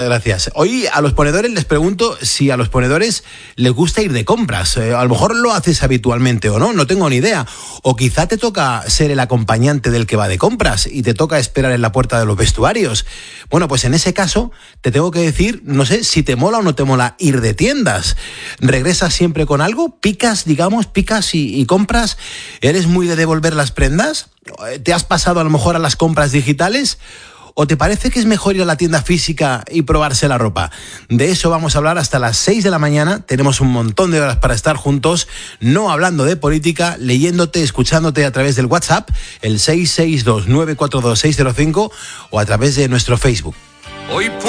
Gracias. Hoy a los ponedores les pregunto si a los ponedores les gusta ir de compras. A lo mejor lo haces habitualmente o no tengo ni idea. O quizá te toca ser el acompañante del que va de compras y te toca esperar en la puerta de los vestuarios. Bueno, pues en ese caso te tengo que decir, no sé si te mola o no te mola ir de tiendas. ¿Regresas siempre con algo? ¿Picas y compras? ¿Eres muy de devolver las prendas? ¿Te has pasado a lo mejor a las compras digitales? ¿O te parece que es mejor ir a la tienda física y probarse la ropa? De eso vamos a hablar hasta las 6 de la mañana. Tenemos un montón de horas para estar juntos, no hablando de política, leyéndote, escuchándote a través del WhatsApp, el 662-942-605, o a través de nuestro Facebook. Hoy